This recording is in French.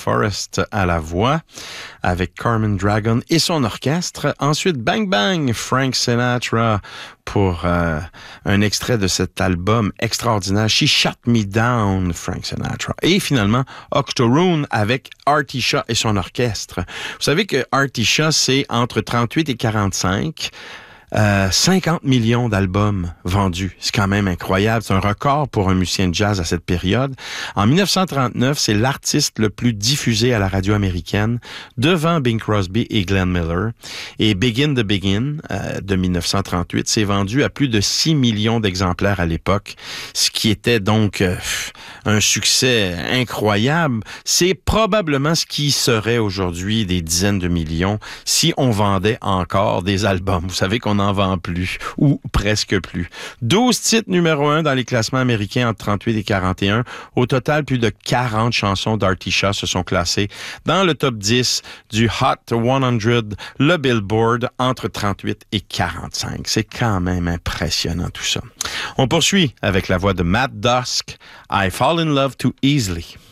Forrest à la voix, avec Carmen Dragon et son orchestre. Ensuite, Bang Bang, Frank Sinatra, pour un extrait de cet album extraordinaire, She Shut Me Down, Frank Sinatra. Et finalement, Octoroon avec Artie Shaw et son orchestre. Vous savez que Artie Shaw, c'est entre 38 et 45. 50 millions d'albums vendus. C'est quand même incroyable. C'est un record pour un musicien de jazz à cette période. En 1939, c'est l'artiste le plus diffusé à la radio américaine, devant Bing Crosby et Glenn Miller. Et Begin the Begin, de 1938, s'est vendu à plus de 6 millions d'exemplaires à l'époque, ce qui était donc un succès incroyable. C'est probablement ce qui serait aujourd'hui des dizaines de millions si on vendait encore des albums. Vous savez qu'on n'en vend plus, ou presque plus. 12 titres numéro 1 dans les classements américains entre 38 et 41. Au total, plus de 40 chansons d'Artie Shaw se sont classées dans le top 10 du Hot 100, le Billboard, entre 38 et 45. C'est quand même impressionnant tout ça. On poursuit avec la voix de Matt Dusk, I Fall in Love Too Easily.